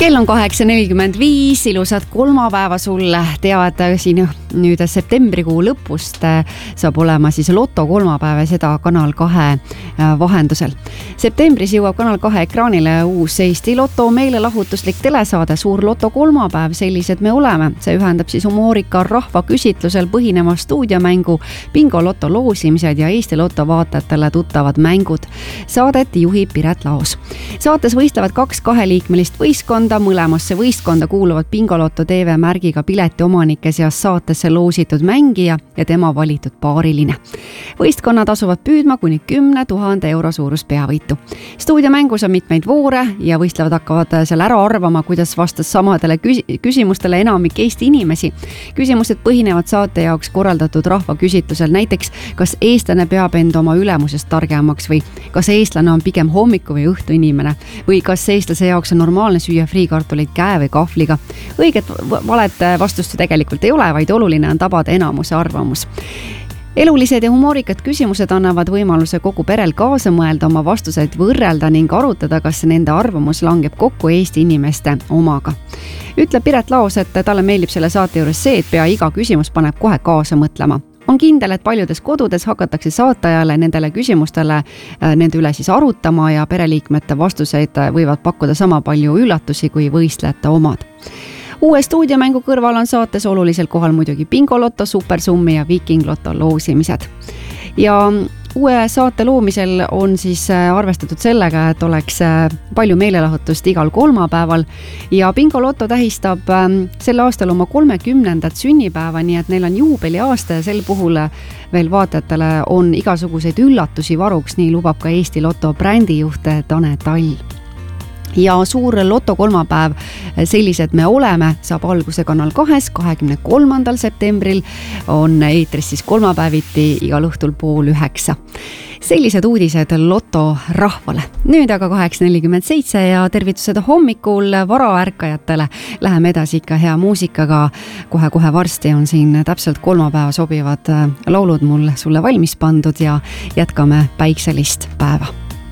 Kell on 8.45, ilusat kolmapäeva sulle. Teavad siin nüüd septembrikuu lõpust saab olema siis Loto kolmapäev ja seda Kanal 2 vahendusel. Septembris jõuab Kanal 2 ekraanile uus Eesti Loto meelelahutuslik telesaade Suur Loto kolmapäev, sellised me oleme. See ühendab siis humoorika rahvaküsitlusel põhineva stuudiomängu, bingo Loto loosimised ja Eesti Loto vaatajatele tuttavad mängud. Saadet juhib Piret Laos. Saates võistlevad 2 kaheliikmelist võistkonda. Mõlemasse võistkonda kuuluvad bingo Loto TV märgiga pileti omanike seas saatesse loositud mängija ja tema valitud paariline. Võistkonnad asuvad püüdma kuni 10 000 euro suurust peavõitu. Stuudiomängus on mitmeid voore ja võistlevad hakkavad seal ära arvama, kuidas vastas samadele küsimustele enamik Eesti inimesi. Küsimused põhinevad saate jaoks korraldatud rahvaküsitlusel, näiteks kas eestlane peab end oma ülemusest targemaks või kas eestlane on pigem hommiku või õhtu inimene või kas eestlase jaoks on normaalne süüa friikartuleid käe või kahvliga. Õiget valet vastust tegelikult ei ole, vaid oluline on tabada enamuse arvamus. Elulised ja humoorikad küsimused annavad võimaluse kogu perel kaasa mõelda, oma vastuseid võrrelda ning arutada, kas nende arvamus langeb kokku Eesti inimeste omaga. Ütleb Piret Laos, et talle meeldib selle saate juures see, et pea iga küsimus paneb kohe kaasa mõtlema. On kindel, et paljudes kodudes hakatakse saatajale nendele küsimustele nende üle siis arutama ja pereliikmete vastuseid võivad pakkuda sama palju üllatusi kui võistlejate omad. Uue stuudiomängu kõrval on saates olulisel kohal muidugi bingo Loto, supersummi ja Viking Loto loosimised. Ja uue saate loomisel on siis arvestatud sellega, et oleks palju meelelahutust igal kolmapäeval ja bingo Loto tähistab sel aastal oma 30. sünnipäeva, nii et neil on juubeliaasta ja sel puhul veel vaatajatele on igasuguseid üllatusi varuks, nii lubab ka Eesti Loto brändijuht Tane Tall. Ja Suur Loto kolmapäev, sellised me oleme, saab alguse Kanal 2 23. septembril, on eetris siis kolmapäeviti igal õhtul 8:30. Sellised uudised Loto rahvale. Nüüd aga 8.47 ja tervitused hommikul varaärkajatele. Läheme edasi ikka hea muusikaga. Kohe varsti on siin täpselt kolmapäeva sobivad laulud mul sulle valmis pandud ja jätkame päikselist päeva.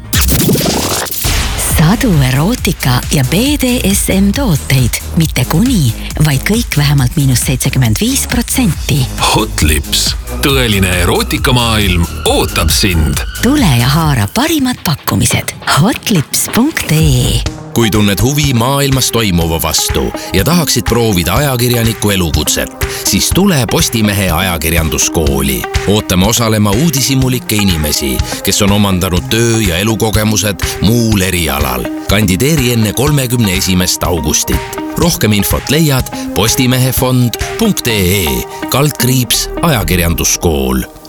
Sadu erootika ja BDSM tooteid, mitte kuni, vaid kõik vähemalt -75%. Hotlips, tõeline erootikamaailm ootab sind. Tule ja haara parimad pakkumised hotlips.ee. Kui tunned huvi maailmas toimuva vastu ja tahaksid proovida ajakirjaniku elukutset, siis tule Postimehe ajakirjanduskooli. Ootame osalema uudishimulike inimesi, kes on omandanud töö- ja elukogemused muul erialal. Kandideeri enne 31. augustit. Rohkem infot leiad postimehefond.ee /ajakirjanduskool.